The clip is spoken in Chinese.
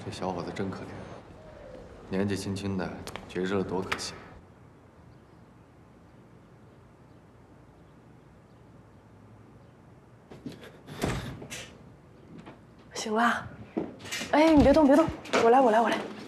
这小伙子真可怜，年纪轻轻的绝志了多可惜。 醒了，哎，你别动，别动，我来。